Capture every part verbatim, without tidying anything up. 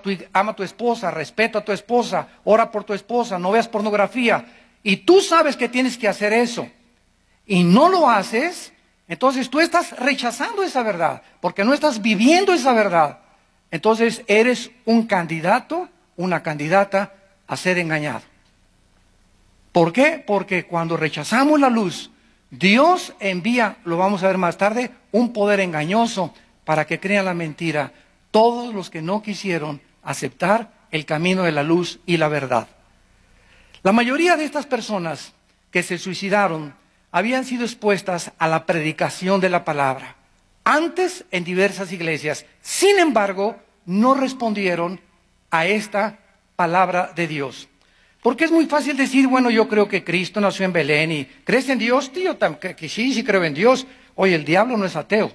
tu, ama a tu esposa, respeta a tu esposa, ora por tu esposa, no veas pornografía. Y tú sabes que tienes que hacer eso. Y no lo haces, entonces tú estás rechazando esa verdad, porque no estás viviendo esa verdad. Entonces eres un candidato, una candidata a ser engañado. ¿Por qué? Porque cuando rechazamos la luz, Dios envía, lo vamos a ver más tarde, un poder engañoso para que crean la mentira todos los que no quisieron aceptar el camino de la luz y la verdad. La mayoría de estas personas que se suicidaron habían sido expuestas a la predicación de la palabra, antes en diversas iglesias. Sin embargo, no respondieron a esta palabra de Dios. Porque es muy fácil decir, bueno, yo creo que Cristo nació en Belén y ¿crees en Dios, tío? Que, que sí, sí creo en Dios. Oye, el diablo no es ateo.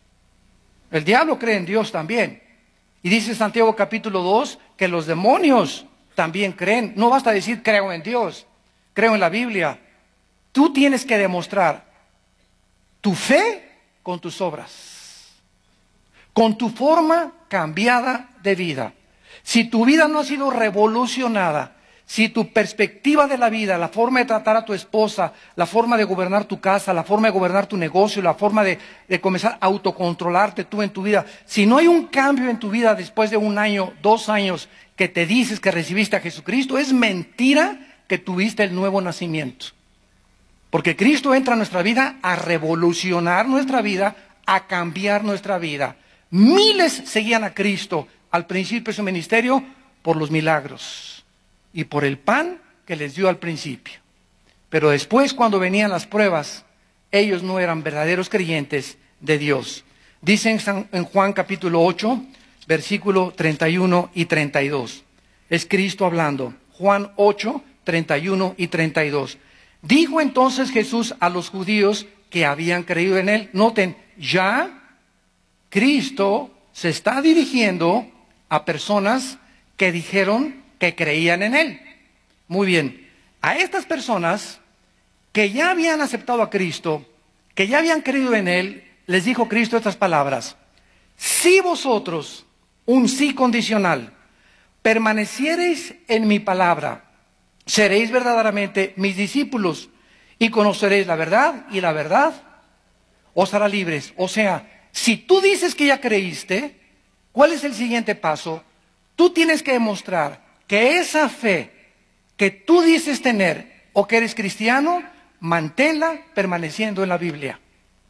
El diablo cree en Dios también. Y dice Santiago capítulo dos que los demonios también creen. No basta decir creo en Dios, creo en la Biblia. Tú tienes que demostrar tu fe con tus obras, con tu forma cambiada de vida. Si tu vida no ha sido revolucionada, si tu perspectiva de la vida, la forma de tratar a tu esposa, la forma de gobernar tu casa, la forma de gobernar tu negocio, la forma de, de comenzar a autocontrolarte tú en tu vida, si no hay un cambio en tu vida después de un año, dos años, que te dices que recibiste a Jesucristo, es mentira que tuviste el nuevo nacimiento. Porque Cristo entra a nuestra vida a revolucionar nuestra vida, a cambiar nuestra vida. Miles seguían a Cristo al principio de su ministerio por los milagros y por el pan que les dio al principio. Pero después, cuando venían las pruebas, ellos no eran verdaderos creyentes de Dios. Dicen en Juan capítulo ocho, versículo treinta y uno y treinta y dos. Es Cristo hablando. Juan ocho, treinta y uno y treinta y dos. Dijo entonces Jesús a los judíos que habían creído en él. Noten, ya Cristo se está dirigiendo a personas que dijeron que creían en él. Muy bien, a estas personas que ya habían aceptado a Cristo, que ya habían creído en él, les dijo Cristo estas palabras: si vosotros, un sí condicional, permaneciereis en mi palabra, seréis verdaderamente mis discípulos y conoceréis la verdad, y la verdad os hará libres. O sea, si tú dices que ya creíste, ¿cuál es el siguiente paso? Tú tienes que demostrar que esa fe que tú dices tener o que eres cristiano, manténla permaneciendo en la Biblia.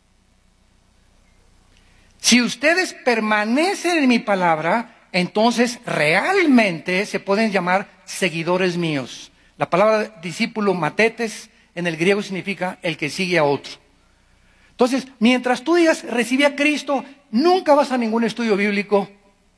Si ustedes permanecen en mi palabra, entonces realmente se pueden llamar seguidores míos. La palabra discípulo, matetes, en el griego significa el que sigue a otro. Entonces, mientras tú digas, recibí a Cristo, nunca vas a ningún estudio bíblico,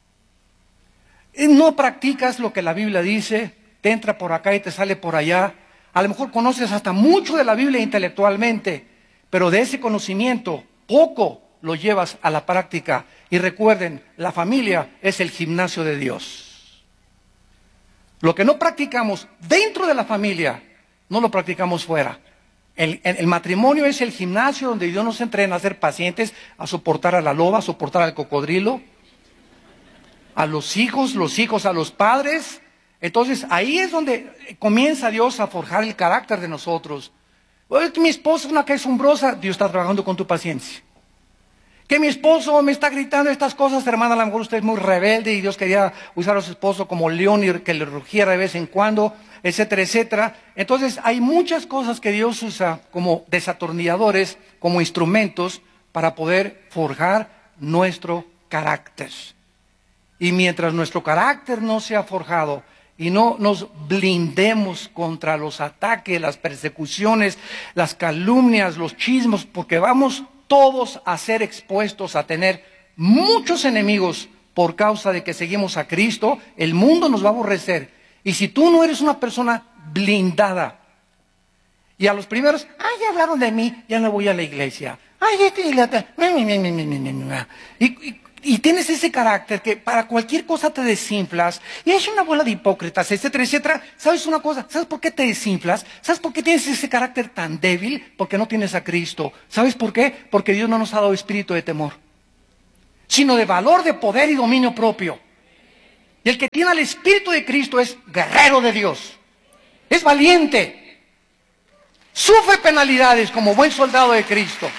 no practicas lo que la Biblia dice, te entra por acá y te sale por allá. A lo mejor conoces hasta mucho de la Biblia intelectualmente, pero de ese conocimiento poco lo llevas a la práctica. Y recuerden, la familia es el gimnasio de Dios. Lo que no practicamos dentro de la familia, no lo practicamos fuera. El, el, el matrimonio es el gimnasio donde Dios nos entrena a ser pacientes, a soportar a la loba, a soportar al cocodrilo, a los hijos, los hijos a los padres. Entonces ahí es donde comienza Dios a forjar el carácter de nosotros. Oye, que mi esposa es una quejumbrosa, Dios está trabajando con tu paciencia. Que mi esposo me está gritando estas cosas, hermana, a lo mejor usted es muy rebelde y Dios quería usar a su esposo como león y que le rugiera de vez en cuando, etcétera, etcétera. Entonces hay muchas cosas que Dios usa como desatornilladores, como instrumentos para poder forjar nuestro carácter. Y mientras nuestro carácter no sea forjado y no nos blindemos contra los ataques, las persecuciones, las calumnias, los chismos, porque vamos todos a ser expuestos a tener muchos enemigos por causa de que seguimos a Cristo, el mundo nos va a aborrecer. Y si tú no eres una persona blindada, y a los primeros, ay, ya hablaron de mí, ya no voy a la iglesia, ay, este y la otra, y, y Y tienes ese carácter que para cualquier cosa te desinflas y es una bola de hipócritas, etcétera, etcétera. ¿Sabes una cosa? ¿Sabes por qué te desinflas? ¿Sabes por qué tienes ese carácter tan débil? Porque no tienes a Cristo. ¿Sabes por qué? Porque Dios no nos ha dado espíritu de temor, sino de valor, de poder y dominio propio. Y el que tiene al Espíritu de Cristo es guerrero de Dios. Es valiente. Sufre penalidades como buen soldado de Cristo.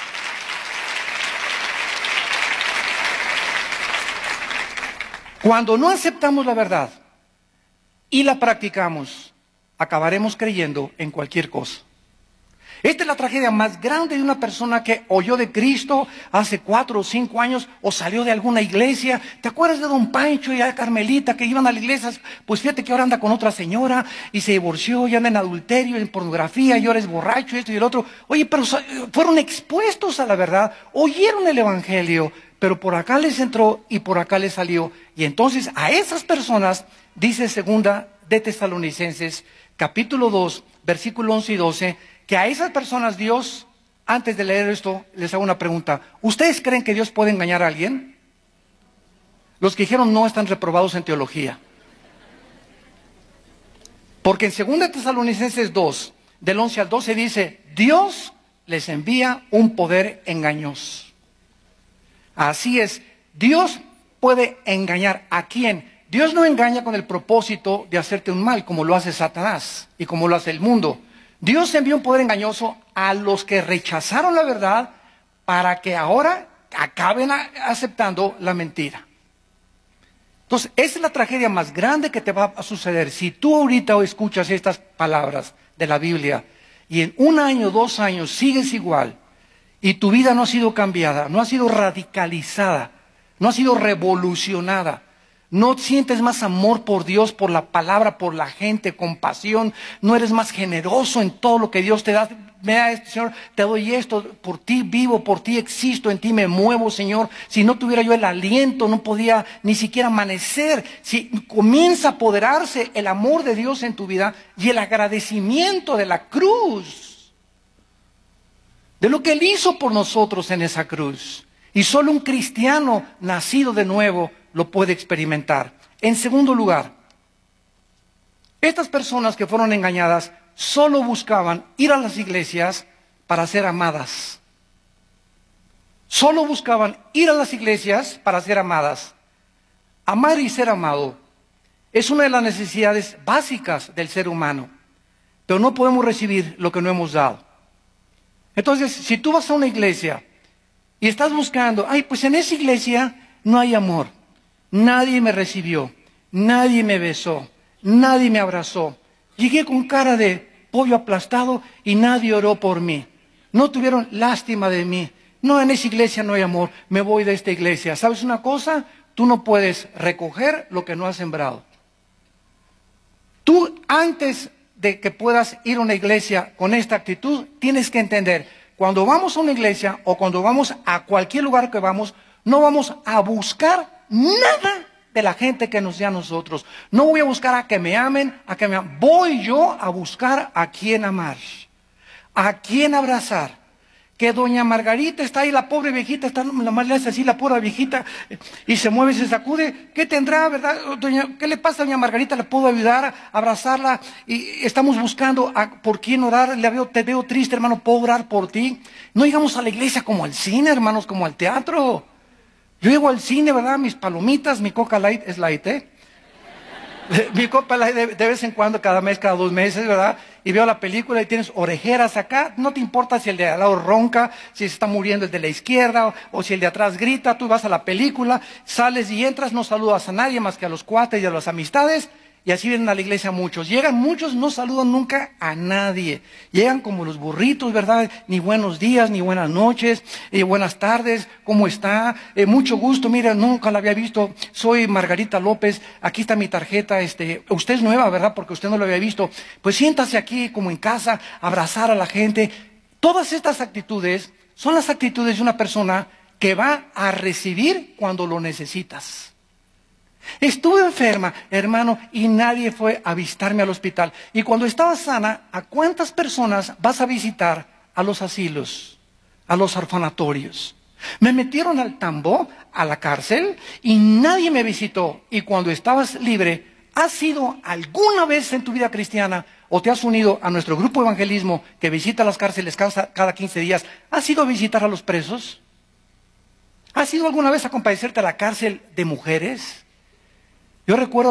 Cuando no aceptamos la verdad y la practicamos, acabaremos creyendo en cualquier cosa. Esta es la tragedia más grande de una persona que oyó de Cristo hace cuatro o cinco años o salió de alguna iglesia. ¿Te acuerdas de don Pancho y a Carmelita que iban a la iglesia? Pues fíjate que ahora anda con otra señora y se divorció y anda en adulterio, en pornografía y ahora es borracho y esto y el otro. Oye, pero fueron expuestos a la verdad, oyeron el evangelio, pero por acá les entró y por acá les salió. Y entonces a esas personas, dice segunda de Tesalonicenses, capítulo dos, versículo once y doce, que a esas personas Dios, antes de leer esto, les hago una pregunta. ¿Ustedes creen que Dios puede engañar a alguien? Los que dijeron no están reprobados en teología. Porque en segunda de Tesalonicenses dos, del once al doce dice, Dios les envía un poder engañoso. Así es, Dios puede engañar. ¿A quién? Dios no engaña con el propósito de hacerte un mal, como lo hace Satanás y como lo hace el mundo. Dios envía un poder engañoso a los que rechazaron la verdad para que ahora acaben a- aceptando la mentira. Entonces, esa es la tragedia más grande que te va a suceder. Si tú ahorita escuchas estas palabras de la Biblia y en un año, dos años sigues igual y tu vida no ha sido cambiada, no ha sido radicalizada, no ha sido revolucionada, no sientes más amor por Dios, por la palabra, por la gente, compasión, no eres más generoso en todo lo que Dios te da. Me da esto, Señor, te doy esto, por ti vivo, por ti existo, en ti me muevo, Señor. Si no tuviera yo el aliento, no podía ni siquiera amanecer. Si comienza a apoderarse el amor de Dios en tu vida y el agradecimiento de la cruz, de lo que Él hizo por nosotros en esa cruz. Y solo un cristiano nacido de nuevo lo puede experimentar. En segundo lugar, estas personas que fueron engañadas solo buscaban ir a las iglesias para ser amadas. Solo buscaban ir a las iglesias para ser amadas. Amar y ser amado es una de las necesidades básicas del ser humano, pero no podemos recibir lo que no hemos dado. Entonces, si tú vas a una iglesia y estás buscando, ay, pues en esa iglesia no hay amor, nadie me recibió, nadie me besó, nadie me abrazó, llegué con cara de pollo aplastado y nadie oró por mí, no tuvieron lástima de mí, no, en esa iglesia no hay amor, me voy de esta iglesia. ¿Sabes una cosa? Tú no puedes recoger lo que no has sembrado. Tú, antes de que puedas ir a una iglesia con esta actitud, tienes que entender, cuando vamos a una iglesia o cuando vamos a cualquier lugar que vamos, no vamos a buscar nada de la gente que nos dé a nosotros. No voy a buscar a que me amen, a que me amen. Voy yo a buscar a quién amar, a quién abrazar. Que doña Margarita está ahí, la pobre viejita, está, la madre le hace así, la pobre viejita, y se mueve, se sacude. ¿Qué tendrá, verdad? Doña, ¿qué le pasa a doña Margarita? ¿Le puedo ayudar a abrazarla? Y estamos buscando a, por quién orar. Le veo, te veo triste, hermano, ¿puedo orar por ti? No llegamos a la iglesia como al cine, hermanos, como al teatro. Yo llego al cine, ¿verdad? Mis palomitas, mi Coca Light, es light, ¿eh? Mi Coca Light de, de vez en cuando, cada mes, cada dos meses, ¿verdad? Y veo la película y tienes orejeras acá. No te importa si el de al lado ronca, si se está muriendo el de la izquierda, o, o si el de atrás grita. Tú vas a la película, sales y entras, no saludas a nadie más que a los cuates y a las amistades. Y así vienen a la iglesia muchos. Llegan muchos, no saludan nunca a nadie. Llegan como los burritos, ¿verdad? Ni buenos días, ni buenas noches, eh, buenas tardes, ¿cómo está? Eh, mucho gusto, mira, nunca la había visto. Soy Margarita López, aquí está mi tarjeta. Este, usted es nueva, ¿verdad? Porque usted no lo había visto. Pues siéntase aquí como en casa, abrazar a la gente. Todas estas actitudes son las actitudes de una persona que va a recibir cuando lo necesitas. Estuve enferma, hermano, y nadie fue a visitarme al hospital. Y cuando estaba sana, ¿a cuántas personas vas a visitar a los asilos, a los orfanatorios? Me metieron al tambo, a la cárcel, y nadie me visitó. Y cuando estabas libre, ¿has ido alguna vez en tu vida cristiana o te has unido a nuestro grupo de evangelismo que visita las cárceles cada quince días? ¿Has ido a visitar a los presos? ¿Has ido alguna vez a compadecerte a la cárcel de mujeres? Yo recuerdo